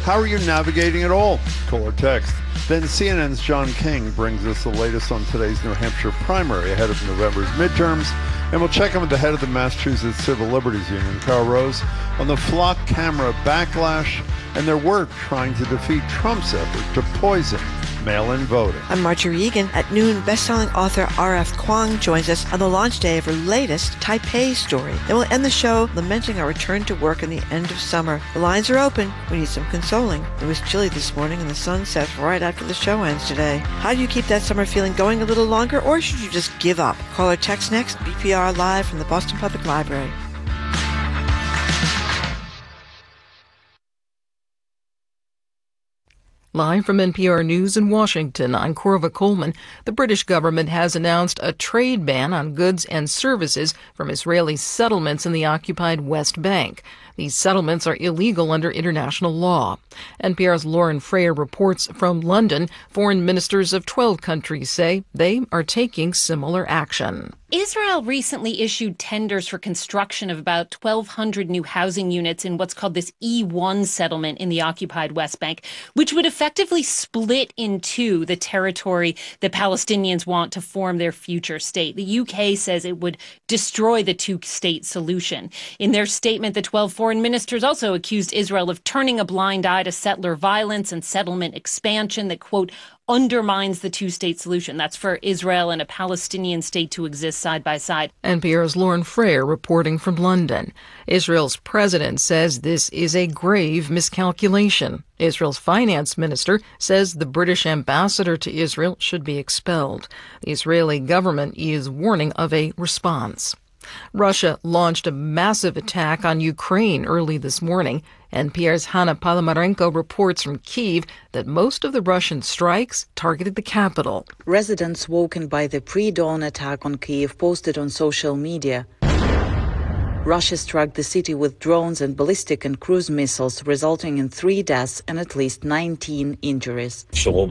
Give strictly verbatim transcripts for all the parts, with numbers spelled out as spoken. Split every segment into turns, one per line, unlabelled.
How are you navigating it all? Call or text. Then C N N's John King brings us the latest on today's New Hampshire primary ahead of November's midterms. And we'll check in with the head of the Massachusetts Civil Liberties Union, Carl Rose, on the flock camera backlash and their work trying to defeat Trump's effort to poison mail-in voting.
I'm Marjorie Egan. At noon, best-selling author R F Kuang joins us on the launch day of her latest Taipei story. Then we'll end the show lamenting our return to work in the end of summer. The lines are open. We need some consoling. It was chilly this morning and the sun sets right after the show ends today. How do you keep that summer feeling going a little longer, or should you just give up? Call or text next. B P R Live from the Boston Public Library.
Live from N P R News in Washington, I'm Corva Coleman. The British government has announced a trade ban on goods and services from Israeli settlements in the occupied West Bank. These settlements are illegal under international law. N P R's Lauren Frayer reports from London. Foreign ministers of twelve countries say they are taking similar action.
Israel recently issued tenders for construction of about twelve hundred new housing units in what's called this E one settlement in the occupied West Bank, which would effectively split in two the territory that Palestinians want to form their future state. The U K says it would destroy the two-state solution. In their statement, the twelve foreign ministers also accused Israel of turning a blind eye to settler violence and settlement expansion that, quote, undermines the two-state solution. That's for Israel and a Palestinian state to exist side by side.
N P R's Lauren Frayer reporting from London. Israel's president says this is a grave miscalculation. Israel's finance minister says the British ambassador to Israel should be expelled. The Israeli government is warning of a response. Russia launched a massive attack on Ukraine early this morning. N P R's Hanna Palamarenko reports from Kyiv that most of the Russian strikes targeted the capital.
Residents woken by the pre-dawn attack on Kyiv posted on social media. Russia struck the city with drones and ballistic and cruise missiles, resulting in three deaths and at least nineteen injuries.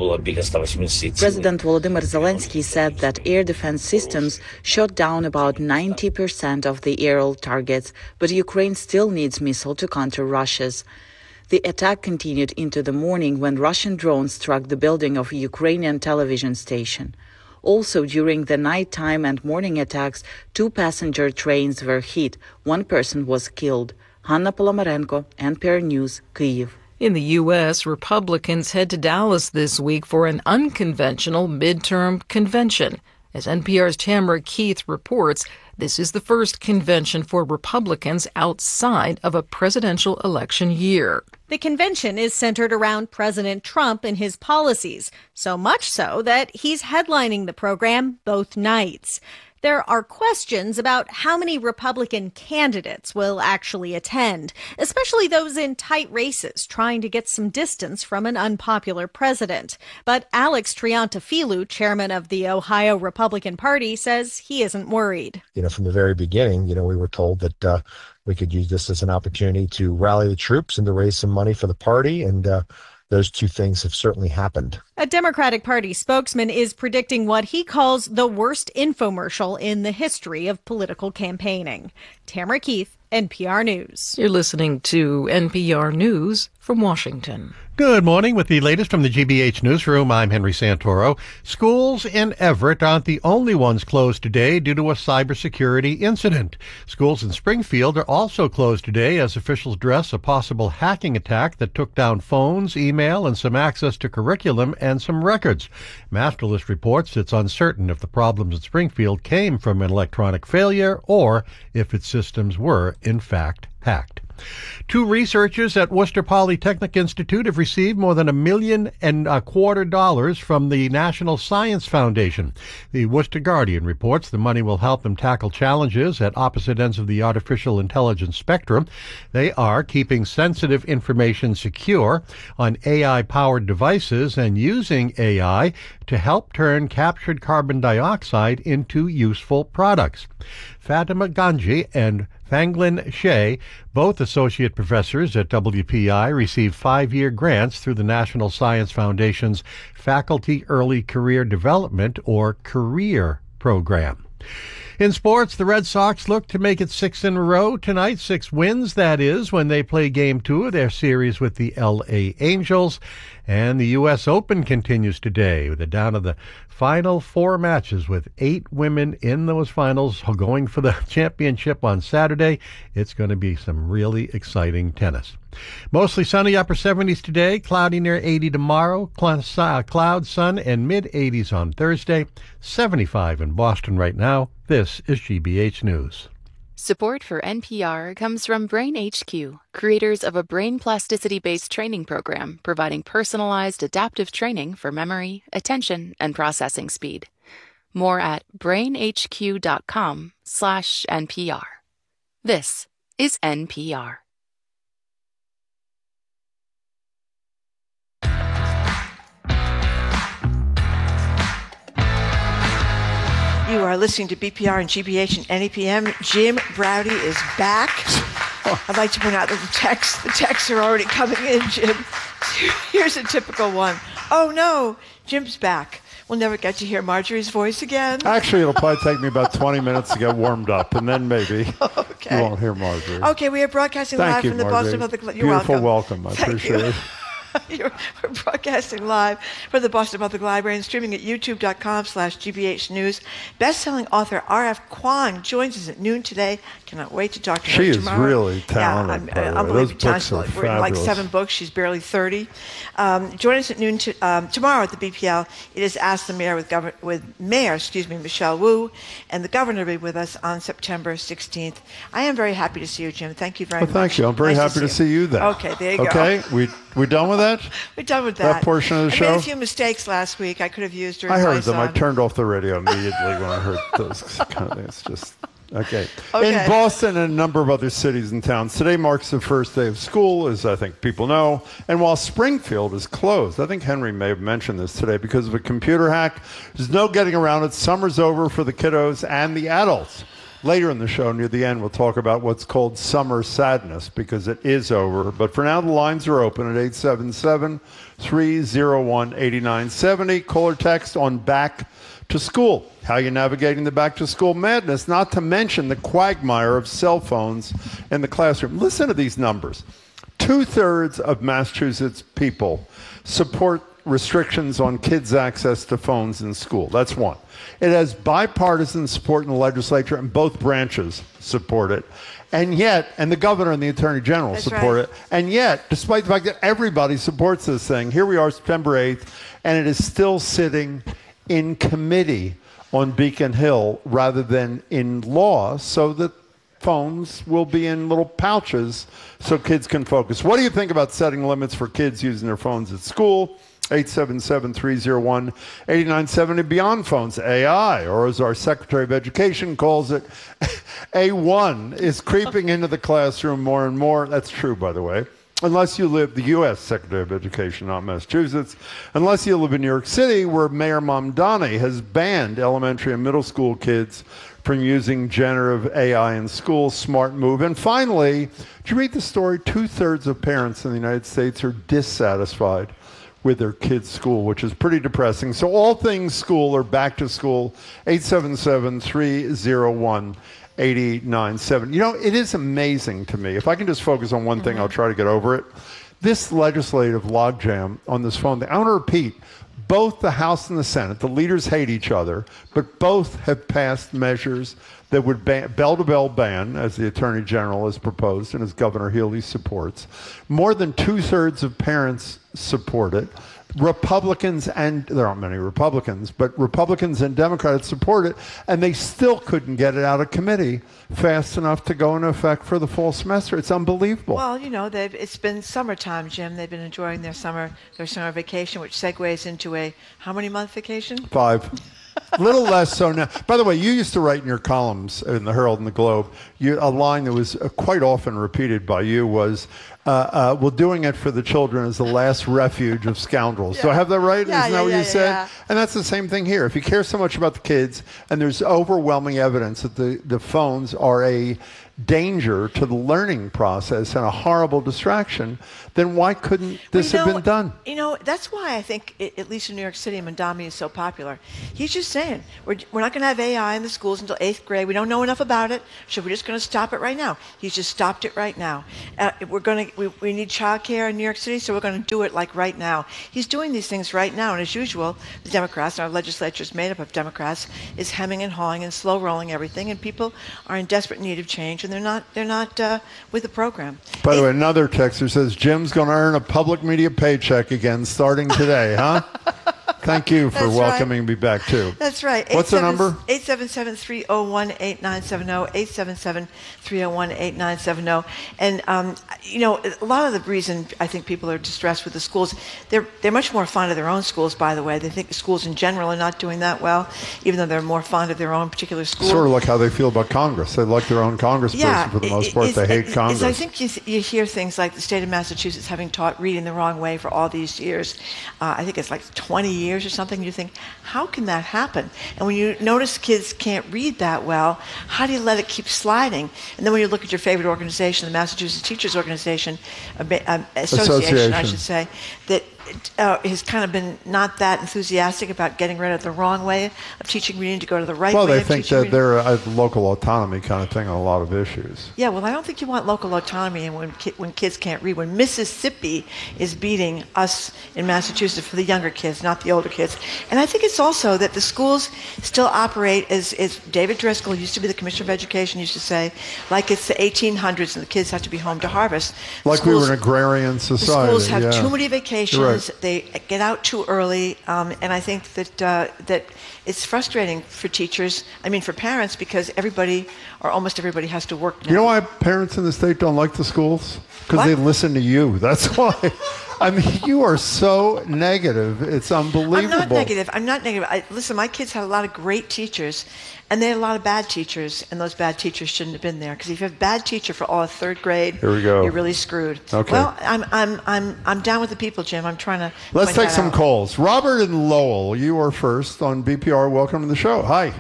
President Volodymyr Zelensky said that air defense systems shot down about ninety percent of the aerial targets, but Ukraine still needs missiles to counter Russia's. The attack continued into the morning when Russian drones struck the building of a Ukrainian television station. Also, during the nighttime and morning attacks, two passenger trains were hit. One person was killed. Hanna Palamarenko, N P R News, Kyiv.
In the U S, Republicans head to Dallas this week for an unconventional midterm convention. As N P R's Tamara Keith reports, this is the first convention for Republicans outside of a presidential election year.
The convention is centered around President Trump and his policies, so much so that he's headlining the program both nights. There are questions about how many Republican candidates will actually attend, especially those in tight races trying to get some distance from an unpopular president. But Alex Triantafilou, chairman of the Ohio Republican Party, says he isn't worried.
You know, from the very beginning, you know, we were told that uh, we could use this as an opportunity to rally the troops and to raise some money for the party, and uh, those two things have certainly happened.
A Democratic Party spokesman is predicting what he calls the worst infomercial in the history of political campaigning. Tamara Keith, N P R News.
You're listening to N P R News from Washington.
Good morning. With the latest from the G B H Newsroom, I'm Henry Santoro. Schools in Everett aren't the only ones closed today due to a cybersecurity incident. Schools in Springfield are also closed today as officials address a possible hacking attack that took down phones, email, and some access to curriculum and some records. Masterlist reports it's uncertain if the problems in Springfield came from an electronic failure or if its systems were, in fact, hacked. Two researchers at Worcester Polytechnic Institute have received more than a million and a quarter dollars from the National Science Foundation. The Worcester Guardian reports the money will help them tackle challenges at opposite ends of the artificial intelligence spectrum. They are keeping sensitive information secure on A I-powered devices and using A I to help turn captured carbon dioxide into useful products. Fatima Ganji and Fanglin Shea, both associate professors at W P I, received five-year grants through the National Science Foundation's Faculty Early Career Development, or CAREER, program. In sports, the Red Sox look to make it six in a row tonight. Six wins, that is, when they play game two of their series with the L A Angels. And the U S Open continues today with the down of the final four matches with eight women in those finals going for the championship on Saturday. It's going to be some really exciting tennis. Mostly sunny, upper seventies today, cloudy near eighty tomorrow, cloud, sun, and mid-eighties on Thursday, seventy-five in Boston right now. This is G B H News.
Support for N P R comes from Brain H Q, creators of a brain plasticity-based training program providing personalized adaptive training for memory, attention, and processing speed. More at brainhq.com slash NPR. This is N P R.
You are listening to B P R and G B H and N E P M. Jim Braude is back. I'd like to point out that the texts, the texts are already coming in, Jim. Here's a typical one. Oh, no, Jim's back. We'll never get to hear Marjorie's voice again.
Actually, it'll probably take me about twenty minutes to get warmed up, and then maybe
okay.
you won't hear Marjorie.
Okay, we are broadcasting
Thank
live
you,
from the
Marjorie.
Boston Public Library. You're
Beautiful
welcome.
welcome. I
Thank
appreciate
you.
it.
You're, we're broadcasting live from the Boston Public Library and streaming at youtube.com slash GBH News. Best-selling author R F Kuang joins us at noon today. Cannot wait to talk to her
she
tomorrow.
She is really talented.
Yeah,
by
I'm,
the
uh,
way. Those
unbelievably
books
talented.
are
We're in like
fabulous.
seven books. She's barely thirty. Um, join us at noon to, um, tomorrow at the B P L. It is Ask the Mayor with, Gover- with Mayor, excuse me, Michelle Wu, and the governor will be with us on September sixteenth. I am very happy to see you, Jim. Thank you very
well,
much.
Thank you. I'm very
nice
happy to see you, then.
Okay, there you
okay?
go.
Okay, we we done with that?
We're done with that.
That portion of the
I
show?
made a few mistakes last week. I could have used her
I heard
advice
them.
on.
I turned off the radio immediately when I heard those kind of things. Just okay.
Okay.
In Boston and a number of other cities and towns, today marks the first day of school, as I think people know. And while Springfield is closed, I think Henry may have mentioned this today, because of a computer hack, there's no getting around it. Summer's over for the kiddos and the adults. Later in the show, near the end, we'll talk about what's called summer sadness, because it is over. But for now, the lines are open at eight seven seven, three oh one, eight nine seven oh. Call or text on Back to School. How you navigating the back to school madness, not to mention the quagmire of cell phones in the classroom. Listen to these numbers. Two-thirds of Massachusetts people support restrictions on kids' access to phones in school. That's one. It has bipartisan support in the legislature, and both branches support it. And yet, and the governor and the attorney general
That's
support
right.
it. And yet, despite the fact that everybody supports this thing, here we are September eighth, and it is still sitting in committee on Beacon Hill rather than in law, so that phones will be in little pouches so kids can focus. What do you think about setting limits for kids using their phones at school? eight seven seven, three oh one, eight nine seven oh. Beyond phones, A I, or as our Secretary of Education calls it, A one, is creeping into the classroom more and more. That's true, by the way. Unless you live, the U S Secretary of Education, not Massachusetts, unless you live in New York City, where Mayor Mamdani has banned elementary and middle school kids from using generative A I in school. Smart move. And finally, did you read the story? Two-thirds of parents in the United States are dissatisfied with their kids' school, which is pretty depressing. So all things school are back to school. eight seven seven, three oh one, eight nine seven. You know, it is amazing to me. If I can just focus on one mm-hmm. thing, I'll try to get over it. This legislative logjam on this phone thing, I want to repeat, both the House and the Senate, the leaders hate each other, but both have passed measures that would ban, bell-to-bell ban, as the Attorney General has proposed and as Governor Healy supports. More than two-thirds of parents support it. Republicans, and there aren't many Republicans, but Republicans and Democrats support it, and they still couldn't get it out of committee fast enough to go into effect for the fall semester. It's unbelievable.
Well, you know, they've, it's been summertime, Jim. They've been enjoying their summer, their summer vacation, which segues into a how many month vacation?
Five. A little less so now. By the way, you used to write in your columns in the Herald and the Globe, you, a line that was uh, quite often repeated by you was, uh, uh, well, doing it for the children is the last refuge of scoundrels.
Yeah.
Do I have that right?
Yeah,
Isn't that
yeah,
what
yeah,
you said?
yeah.
And that's the same thing here. If you care so much about the kids, and there's overwhelming evidence that the, the phones are a danger to the learning process and a horrible distraction, then why couldn't this
well,
have
know,
been done?
You know, that's why I think, it, at least in New York City, Mamdani is so popular. He's just saying, we're, we're not going to have A I in the schools until eighth grade. We don't know enough about it, so we're just going to stop it right now. He's just stopped it right now. Uh, we're going to, we, we need childcare in New York City, so we're going to do it like right now. He's doing these things right now, and as usual, the Democrats, our legislature is made up of Democrats, is hemming and hawing and slow rolling everything, and people are in desperate need of change, and they're not, they're not uh, with the program.
By the
it,
way, another texter says, Jim's going to earn a public media paycheck again starting today, huh? Thank you for
That's
welcoming
right.
me back, too.
That's right.
What's the number?
eight seven seven, three oh one, eight nine seven oh, eight seven seven, three oh one, eight nine seven oh. And, um, you know, a lot of the reason I think people are distressed with the schools, they're, they're much more fond of their own schools, by the way. They think the schools in general are not doing that well, even though they're more fond of their own particular school.
Sort of like how they feel about Congress. They like their own congressperson
yeah,
for the most part. They hate Congress.
I think you, you hear things like the state of Massachusetts having taught reading the wrong way for all these years. Uh, I think it's like twenty years or something. You think, how can that happen? And when you notice kids can't read that well, how do you let it keep sliding? And then when you look at your favorite organization, the Massachusetts Teachers Organization, uh, uh, Association, Association, I should say, that uh, has kind of been not that enthusiastic about getting rid of the wrong way of teaching reading to go to the right
well,
way
they
of
think
teaching
that
reading.
they're a local autonomy kind of thing on a lot of issues.
Yeah, well, I don't think you want local autonomy and when ki- when kids can't read. When Mississippi is beating us in Massachusetts for the younger kids, not the older kids. And I think it's also that the schools still operate as, as David Driscoll, used to be the Commissioner of Education, used to say, like it's the eighteen hundreds and the kids have to be home to harvest.
Like
schools,
we were an agrarian society.
The schools have
yeah.
too many vacations.
Right.
They get out too early. Um, and I think that uh, that it's frustrating for teachers, I mean for parents, because everybody, or almost everybody, has to work now.
You know why parents in the state don't like the schools? Because they listen to you. That's why. I mean, you are so negative. It's unbelievable.
I'm not negative. I'm not negative. I, listen, my kids had a lot of great teachers, and they had a lot of bad teachers, and those bad teachers shouldn't have been there. Because if you have a bad teacher for all of third grade,
Here we go.
you're really screwed.
Okay.
Well, I'm I'm I'm I'm down with the people, Jim. I'm trying to.
Let's take some
out.
calls. Robert in Lowell, you are first on B P R. Welcome to the show. Hi.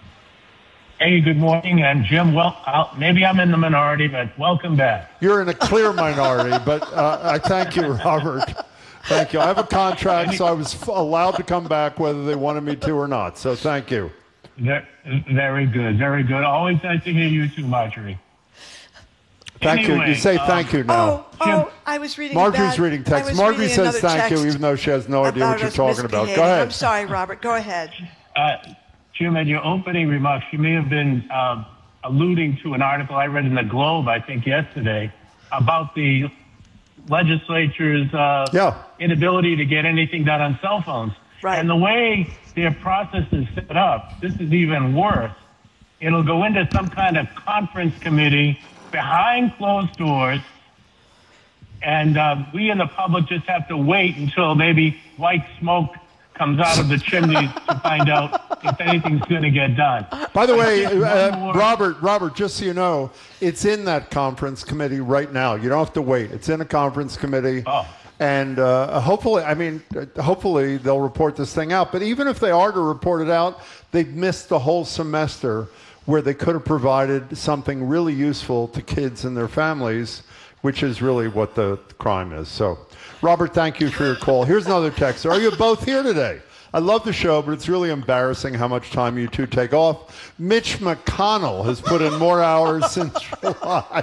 Hey, good morning. And Jim, well, I'll, maybe I'm in the minority, but welcome back.
You're in a clear minority, but uh, I thank you, Robert. Thank you. I have a contract, so I was f- allowed to come back whether they wanted me to or not. So thank you.
Very good. Very good. Always nice to hear you too, Marjorie.
Thank
anyway,
you. You say
um,
thank you now.
Oh, oh, I was reading
Marjorie's
bad,
reading text. Marjorie
reading
says thank you,
text
even though she has no idea what you're
us
talking about. Go
misbehaving.
ahead.
I'm sorry, Robert. Go ahead.
Uh, Jim, in your opening remarks, you may have been uh, alluding to an article I read in the Globe, I think, yesterday, about the legislature's uh,
yeah.
inability to get anything done on cell phones.
Right.
And the way their process is set up, this is even worse. It'll go into some kind of conference committee behind closed doors, and uh, we in the public just have to wait until maybe white smoke comes out of the chimneys to find out if anything's going to get done.
By the way, uh, Robert, Robert, just so you know, it's in that conference committee right now. You don't have to wait. It's in a conference committee.
Oh.
And uh, hopefully, I mean, hopefully they'll report this thing out. But even if they are to report it out, they've missed the whole semester where they could have provided something really useful to kids and their families, which is really what the crime is. So, Robert, thank you for your call. Here's another text. Are you both here today? I love the show, but it's really embarrassing how much time you two take off. Mitch McConnell has put in more hours since July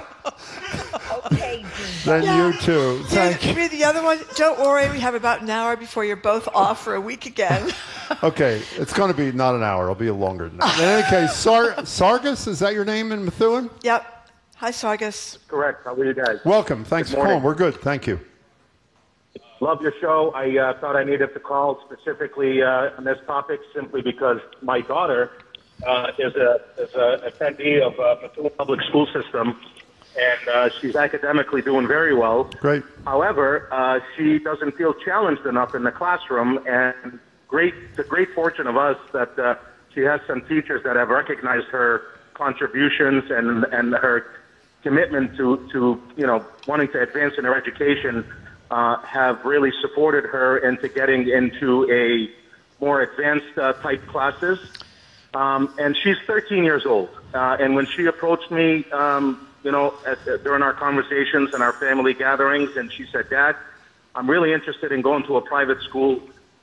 okay,
than
yeah.
you two. Thank
you. Read the other one. Don't worry, we have about an hour before you're both off for a week again.
Okay, it's going to be not an hour. It'll be longer than that. In any case, Sar- Sargus, is that your name in Methuen?
Yep. Hi, Sargus.
Correct. How are you guys?
Welcome. Thanks
Good
for calling. We're good. Thank you.
Love your show. I uh, thought I needed to call specifically uh, on this topic simply because my daughter uh, is a is a attendee of uh, Methuen Public School System, and uh, she's academically doing very well.
Great.
However, uh, she doesn't feel challenged enough in the classroom, and great it's a great fortune of us that uh, she has some teachers that have recognized her contributions and and her commitment to to you know wanting to advance in her education. Uh, have really supported her into getting into a more advanced uh, type classes. Um, and she's thirteen years old. Uh, and when she approached me, um, you know, at, at, during our conversations and our family gatherings, and she said, Dad, I'm really interested in going to a private school,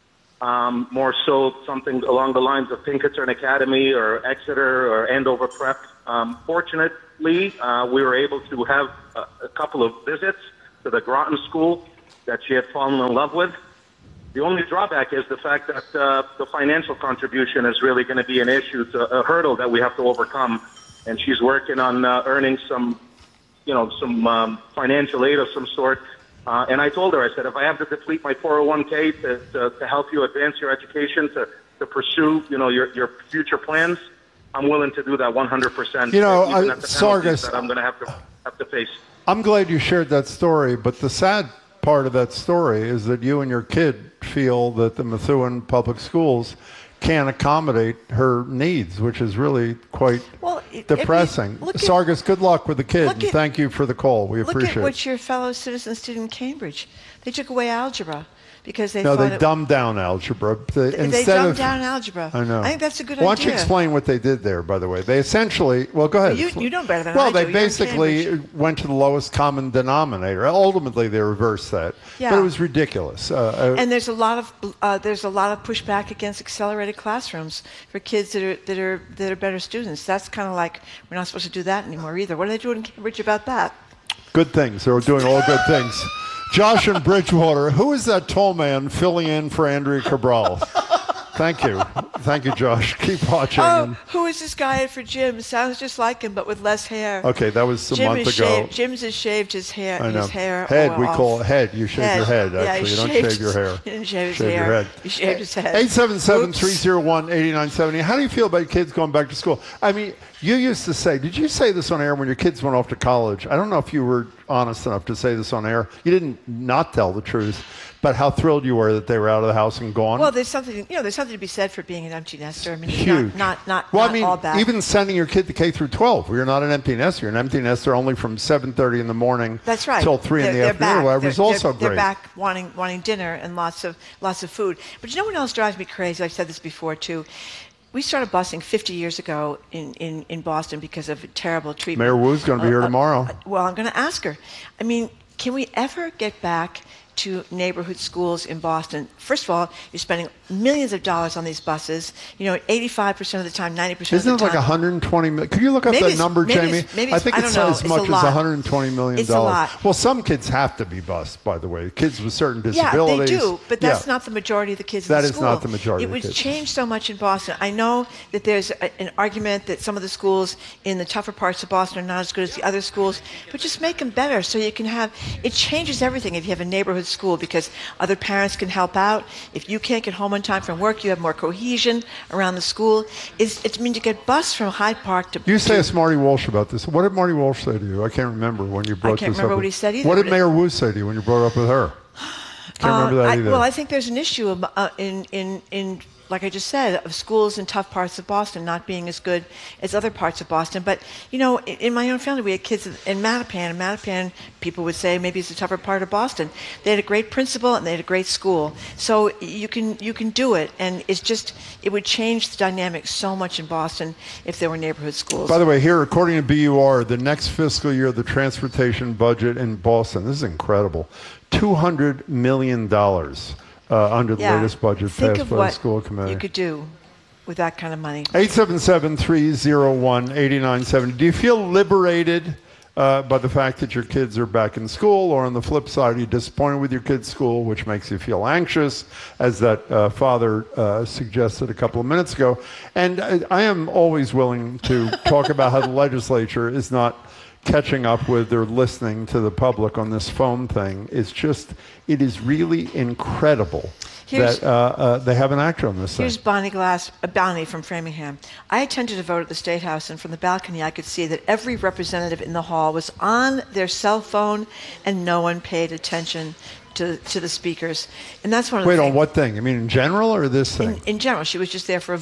um, more so something along the lines of Pinkerton Academy or Exeter or Andover Prep. Um, fortunately, uh, we were able to have a, a couple of visits to the Groton School that she had fallen in love with. The only drawback is the fact that uh, the financial contribution is really going to be an issue, to a hurdle that we have to overcome. And she's working on uh, earning some, you know, some um, financial aid of some sort. Uh, and I told her, I said, if I have to deplete my four oh one k to, to, to help you advance your education, to, to pursue, you know, your, your future plans, I'm willing to do that one hundred percent.
You know,
even
I,
at the penalties
Sargis,
that I'm going to have to have to face.
I'm glad you shared that story, but the sad part of that story is that you and your kid feel that the Methuen Public Schools can't accommodate her needs, which is really quite
well,
depressing.
Look at,
Sargis, good luck with the kid, and
at,
thank you for the call. We
look
appreciate it.
Look at what your fellow citizens did in Cambridge. They took away algebra because they
no,
thought
they
it,
dumbed down algebra. They,
they
instead
dumbed
of,
down algebra.
I know.
I think that's a good
Why
idea.
Why don't you explain what they did there, by the way? They essentially, well, go ahead.
Well, you, you know better than
well,
I do.
Well, they
You're
basically went to the lowest common denominator. Ultimately, they reversed that.
Yeah.
But it was ridiculous. Uh,
and there's a lot of uh, there's a lot of pushback against accelerated classrooms for kids that are that are that are better students. That's kind of like we're not supposed to do that anymore either. What are they doing in Cambridge about that?
Good things. They're doing all good things. Josh in Bridgewater, who is that tall man filling in for Andrea Cabral? Thank you. Thank you, Josh. Keep watching.
Oh,
and...
who is this guy for Jim? Sounds just like him, but with less hair.
Okay, that was a
Jim
month
is
ago.
Shaved. Jim's has shaved his hair.
I know.
His hair
head, we
off.
call it head. You shave
head.
your head, actually.
Yeah,
you don't
shaved,
shave your hair.
He didn't shave his
shave
hair.
your head.
He shaved his head.
eight seven seven, three oh one, eight nine seven oh. How do you feel about kids going back to school? I mean, you used to say, did you say this on air when your kids went off to college? I don't know if you were honest enough to say this on air. You didn't not tell the truth, but how thrilled you were that they were out of the house and gone.
Well, there's something, you know, there's something to be said for being an empty nester. I mean,
Huge.
Not, not, not,
well,
not
I mean,
all bad.
even sending your kid to K through twelve, where you're not an empty nester. You're an empty nester only from seven thirty in the morning.
That's right.
Till three
they're,
in the
they're
afternoon.
Back.
Whatever
they're,
is also
they're,
great.
They're back wanting wanting dinner and lots of lots of food. But you know what else drives me crazy? I've said this before too. We started busing fifty years ago in, in, in Boston because of terrible treatment.
Mayor Wu's going to be
uh,
here
uh,
tomorrow.
Uh, well, I'm going to ask her. I mean, can we ever get back to neighborhood schools in Boston? First of all, you're spending millions of dollars on these buses. You know, eighty-five percent of the time, ninety percent
Isn't
of the
it
time.
like one hundred twenty million? Could you look up
maybe
that number,
maybe
Jamie?
It's, maybe
I
it's,
think
I
it's
don't know.
as
It's
much
a
as
lot.
one hundred twenty million dollars.
It's a lot.
Well, some kids have to be bused, by the way. Kids with certain
Yeah,
disabilities.
they do, but that's
yeah.
not the majority of the kids
That
in the
is
school.
not the majority
It
of the
was
kids.
changed so much in Boston. I know that there's a, an argument that some of the schools in the tougher parts of Boston are not as good as the other schools, but just make them better so you can have, it changes everything if you have a neighborhood school because other parents can help out. If you can't get home on time from work, you have more cohesion around the school. It's, it means you get bused from Hyde Park to...
You say
to,
it's Marty Walsh about this. What did Marty Walsh say to you? I can't remember when you brought
I can't
this
remember
up.
what he said either.
What did
but
Mayor
it,
Wu say to you when you brought it up with her? Can't
uh,
remember that
I,
either.
well, I think there's an issue of, uh, in, in, in, like I just said, of schools in tough parts of Boston not being as good as other parts of Boston. But, you know, in, in my own family, we had kids in Mattapan. And Mattapan, people would say maybe it's a tougher part of Boston. They had a great principal and they had a great school. So you can you can do it. And it's just, it would change the dynamic so much in Boston if there were neighborhood schools.
By the way, here, according to B U R, the next fiscal year, the transportation budget in Boston, this is incredible, two hundred million dollars. Uh, under the
yeah.
latest budget
Think
passed
of
by
what
the school committee.
you could do with that kind of money.
eight seven seven, three oh one, eight nine seven oh. Do you feel liberated uh, by the fact that your kids are back in school, or on the flip side, are you disappointed with your kids' school, which makes you feel anxious, as that uh, father uh, suggested a couple of minutes ago? And I, I am always willing to talk about how the legislature is not catching up with or listening to the public on this phone thing. It's just, it is really incredible
Here's,
that uh, uh, they haven't acted on this
Here's
thing.
Bonnie Glass, uh, Bonnie from Framingham. I attended a vote at the State House, and from the balcony I could see that every representative in the hall was on their cell phone, and no one paid attention to, to the speakers. And that's one of
Wait,
the
on
things.
what thing? I mean, in general, or this thing?
In, in general, she was just there for a vote.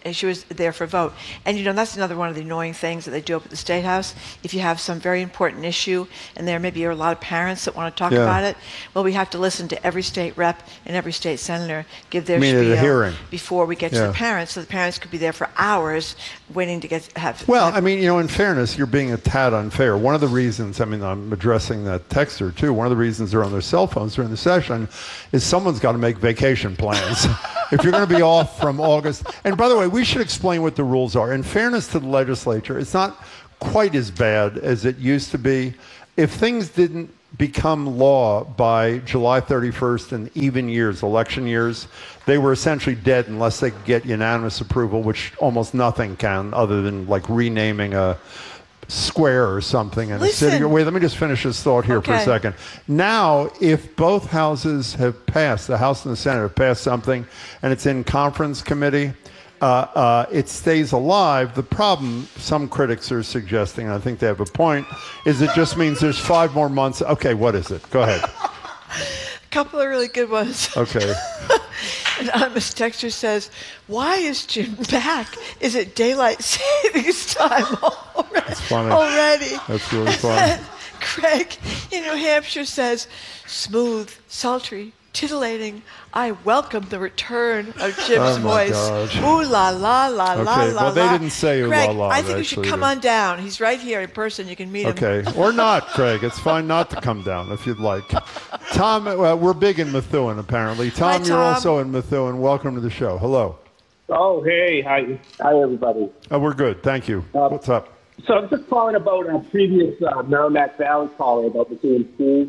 and she was there for a vote. And, you know, that's another one of the annoying things that they do up at the State House. If you have some very important issue, and there maybe are a lot of parents that want to talk
Yeah.
about it, well, we have to listen to every state rep and every state senator give their
I mean, at a
spiel
hearing.
before we get to
Yeah.
the parents, so the parents could be there for hours waiting to get have.
Well,
have,
I mean, you know, in fairness, you're being a tad unfair. One of the reasons, I mean, I'm addressing that texter too, one of the reasons they're on their cell phones during the session is someone's got to make vacation plans. If you're going to be off from August. And by the way, we should explain what the rules are. In fairness to the legislature, it's not quite as bad as it used to be. If things didn't become law by July thirty-first in even years, election years, they were essentially dead unless they could get unanimous approval, which almost nothing can other than like renaming a square or something in
Listen.
a city. Wait, let me just finish this thought here for a
Okay.
second. Now, if both houses have passed, the House and the Senate have passed something, and it's in conference committee, uh, uh, it stays alive. The problem, some critics are suggesting, and I think they have a point, is it just means there's five more months. Okay, what is it? Go ahead.
A couple of really good ones.
Okay.
Anonymous texter says, "Why is Jim back? Is it daylight savings time already?"
That's funny.
Already.
That's really funny.
Craig in New Hampshire says, "Smooth, sultry, titillating. I welcome the return of Jim's
Oh, my
voice.
gosh.
Ooh la la la la
Okay,
la
well, they
la."
didn't say ooh
Craig,
la la,
I think you should
actually,
come
they-
on down. He's right here in person. You can meet him.
Okay, or not, Craig. It's fine not to come down if you'd like. Tom, well, we're big in Methuen, apparently. Tom,
Hi,
you're
Tom.
also in Methuen. Welcome to the show. Hello.
Oh, hey. Hi, hi everybody.
Oh, we're good. Thank you.
Uh,
What's up?
So I'm just calling about a previous uh, Merrimack Valley caller about the same school.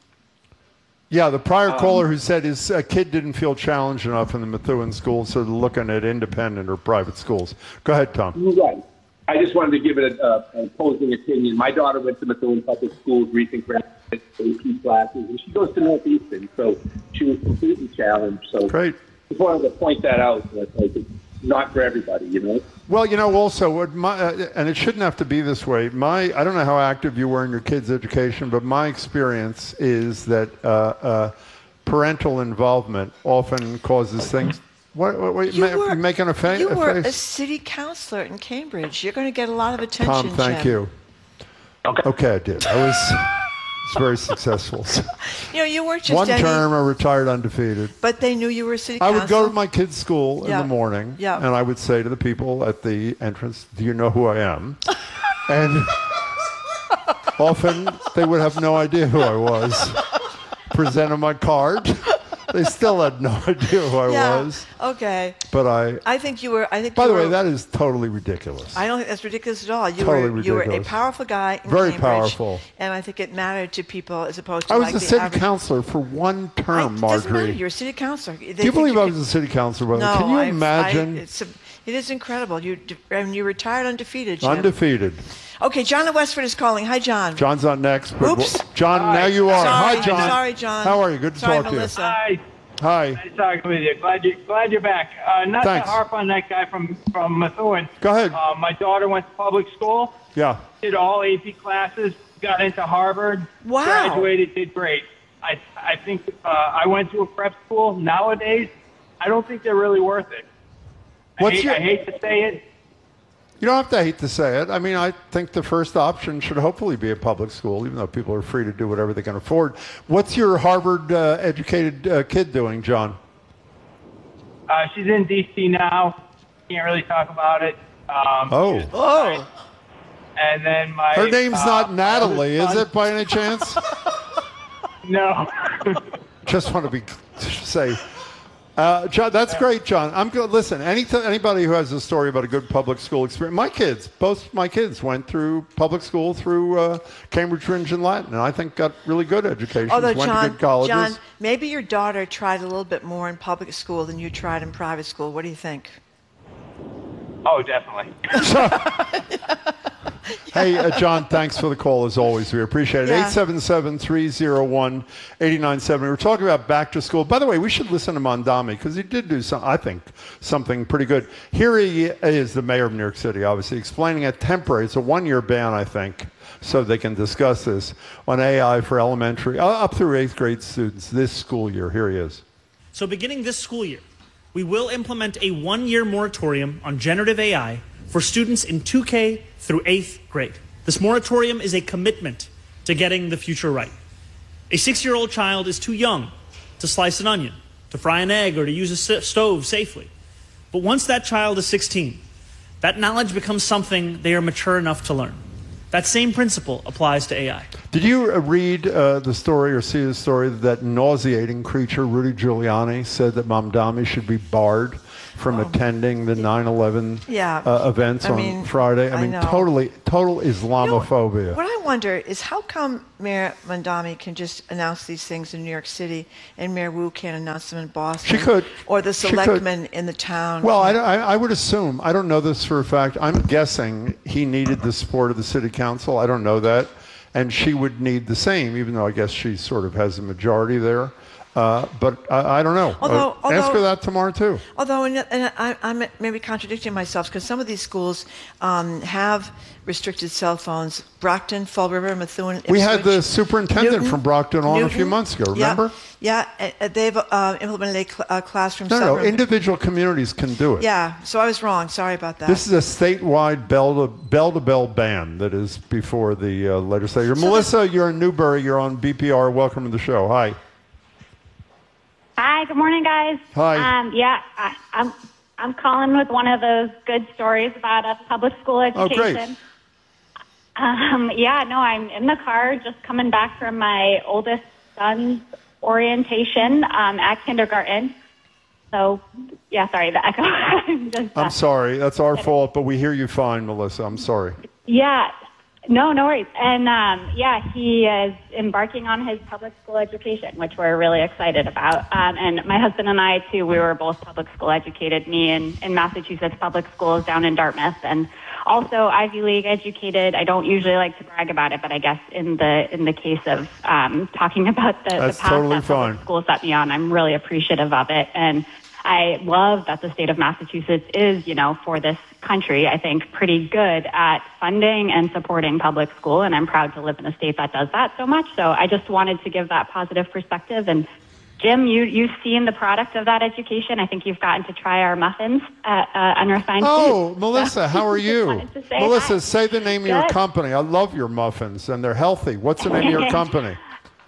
Yeah, the prior
um,
caller who said his uh, kid didn't feel challenged enough in the Methuen school, so they're looking at independent or private schools. Go ahead, Tom.
Right. I just wanted to give it a, a, an opposing opinion. My daughter went to Methuen Public Schools, recent graduate, A P classes, and she goes to Northeastern, so she was completely challenged. So
Great.
just wanted to point that out. That, like, it's not for everybody, you know?
Well, you know, also, what my, uh, and it shouldn't have to be this way. My, I don't know how active you were in your kids' education, but my experience is that uh, uh, parental involvement often causes things. What, what, what
You
you
were,
you making a, fa-
you
a
were a
face?
city councilor in Cambridge. You're going to get a lot of attention,
Tom, thank
Jim.
you. Okay. Okay, I did. I was, was very successful.
You know, you weren't just
One
any,
term, I retired undefeated.
but they knew you were a city
I
councilor.
would go to my kids' school
Yeah.
in the morning,
Yeah.
and I would say to the people at the entrance, "Do you know who I am?" And often they would have no idea who I was. Presented my card. They still had no idea who I
yeah.
was.
Okay.
But I.
I think you were. I think.
By
you
the
were,
way, that is totally ridiculous.
I don't think that's ridiculous at all. You
Totally
were. You were a
ridiculous.
powerful guy. In
Very
Cambridge,
powerful.
And I think it mattered to people as opposed to
I was
like
a
the
city
average.
councilor for one
I-
term,
it doesn't matter.
Marjorie.
You're a city councilor. They
Do you
think
believe I
could-
was a city councilor?
No.
Can you
I've-
imagine?
I, it's a, it is incredible. You and you retired undefeated. Jim.
Undefeated.
Okay, John in Westford is calling. Hi, John.
John's not next. But
Oops.
John,
Hi.
now you are.
Sorry,
Hi, John.
Sorry, John.
How are you? Good to
Sorry,
talk
Melissa.
Hi.
to you. Hi.
Nice talking with you. Glad you glad you're back. Uh, not
Thanks.
to harp on that guy from from Methuen.
Go ahead.
Uh, my daughter went to public school.
Yeah.
Did all A P classes. Got into Harvard.
Wow.
Graduated. Did great. I I think uh, I went to a prep school. Nowadays, I don't think they're really worth it. I
What's
hate,
your-
I hate to say it.
You don't have to hate to say it. I mean, I think the first option should hopefully be a public school, even though people are free to do whatever they can afford. What's your Harvard-educated uh, kid doing, John?
Uh, she's in D C now. Can't really talk about it. Um,
Oh.
Oh.
And then my
Her name's
uh,
not
my
Natalie, is
oldest
it, by any chance?
son- No.
Just want to be say. Uh, John, that's great, John. I'm good. Listen, any anybody who has a story about a good public school experience, my kids, both my kids went through public school through uh, Cambridge, Fringe, and Latin, and I think got really good educations.
Although,
went to
John,
good colleges.
John, maybe your daughter tried a little bit more in public school than you tried in private school. What do you think?
Oh, definitely.
Hey, uh, John, thanks for the call as always. We appreciate it.
Yeah.
eight seven seven, three oh one, eight nine seven zero. We're talking about back to school. By the way, we should listen to Mondami because he did do some, I think, something pretty good. Here he is, the mayor of New York City, obviously, explaining a temporary, it's a one-year ban, I think, so they can discuss this, on A I for elementary, uh, up through eighth grade students this school year. Here he is.
So beginning this school year, we will implement a one-year moratorium on generative A I for students in two K through eighth grade. This moratorium is a commitment to getting the future right. A six-year-old child is too young to slice an onion, to fry an egg, or to use a stove safely. But once that child is sixteen, that knowledge becomes something they are mature enough to learn. That same principle applies to A I.
Did you uh, read uh, the story or see the story that nauseating creature Rudy Giuliani said that Mamdani should be barred from oh. attending the nine eleven
yeah.
uh, events
I
on
mean,
Friday? I,
I
mean,
know.
totally, total Islamophobia.
You know, what I wonder is how come Mayor Mamdani can just announce these things in New York City and Mayor Wu can't announce them in Boston?
She could.
Or the
She could.
selectmen in the town.
Well, I, I, I would assume, I don't know this for a fact, I'm guessing he needed the support of the city council. I don't know that. And she would need the same, even though I guess she sort of has a majority there. Uh, but I, I don't know.
Although,
uh,
although,
ask her that tomorrow, too.
Although, and, and I, I'm maybe contradicting myself, because some of these schools um, have restricted cell phones. Brockton, Fall River, Methuen, Ipswich,
We had the superintendent
Newton,
from Brockton on
Newton,
a few months ago, remember?
Yeah, yeah uh, they've uh, implemented a cl- uh, classroom.
No, no,
room.
individual communities can do it.
Yeah, so I was wrong. Sorry about that.
This is a statewide bell to bell, to bell ban that is before the uh, legislature. So Melissa, you're in Newbury. You're on B P R. Welcome to the show. Hi.
Hi, good morning, guys.
Hi.
Um, yeah, I, I'm I'm calling with one of those good stories about a public school education.
Oh, great.
Um, yeah, no, I'm in the car just coming back from my oldest son's orientation um, at kindergarten. So, yeah, sorry, the echo. just, uh,
I'm sorry. That's our fault, but we hear you fine, Melissa. I'm sorry.
Yeah, no, no worries. And, um, yeah, he is embarking on his public school education, which we're really excited about. Um, and my husband and I, too, we were both public school educated, me in, in Massachusetts public schools down in Dartmouth, and also Ivy League educated. I don't usually like to brag about it, but I guess in the in the case of um, talking about the, the
That's
path
totally
that public
fine.
school set me on, I'm really appreciative of it. And I love that the state of Massachusetts is, you know, for this country, I think, pretty good at funding and supporting public school. And I'm proud to live in a state that does that so much. So I just wanted to give that positive perspective. And Jim, you, you've seen the product of that education. I think you've gotten to try our muffins at uh, Unrefined
Oh,
Foods.
Melissa,
So
how are you?
just wanted to say
Melissa,
hi.
say the name of your
Good.
company. I love your muffins, and they're healthy. What's the name of your company?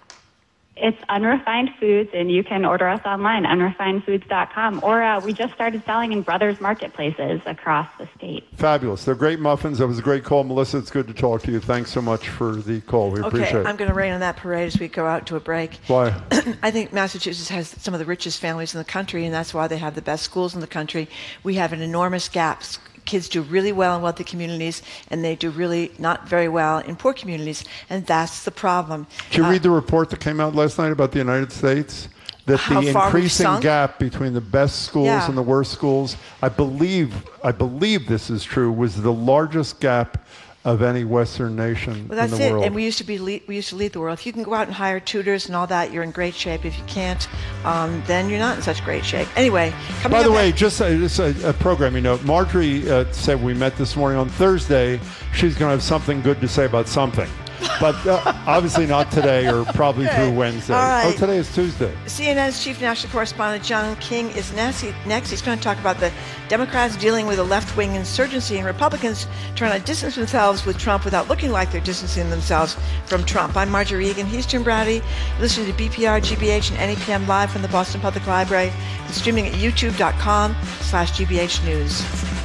It's Unrefined Foods, and you can order us online, unrefined foods dot com. Or uh, we just started selling in Brothers marketplaces across the state.
Fabulous. They're great muffins. That was a great call. Melissa, it's good to talk to you. Thanks so much for the call. We
Okay,
appreciate it.
I'm going to rain on that parade as we go out to a break.
Why?
I think Massachusetts has some of the richest families in the country, and that's why they have the best schools in the country. We have an enormous gap. Kids do really well in wealthy communities, and they do really not very well in poor communities, and that's the problem.
Did you
Uh,
read the report that came out last night about the United States? That
How
the
far we've
increasing
sunk?
gap between the best schools
Yeah.
and the worst schools, I believe, I believe this is true, was the largest gap of any Western nation
Well, that's
in the
it.
world.
And we used to be lead, we used to lead the world. If you can go out and hire tutors and all that, you're in great shape. If you can't, um, then you're not in such great shape. Anyway, coming
By the
up
way,
at-
just a, just a, a programming note. Marjorie uh, said we met this morning on Thursday. She's going to have something good to say about something, but uh, obviously not today or probably
Okay.
through Wednesday.
All right.
Oh, today is Tuesday.
C N N's chief national correspondent John King is next. He- Next, he's going to talk about the Democrats dealing with a left-wing insurgency and Republicans trying to distance themselves with Trump without looking like they're distancing themselves from Trump. I'm Marjorie Egan. He's Jim Brady. Listening to B P R, G B H, and N E P M live from the Boston Public Library and streaming at youtube dot com slash G B H News.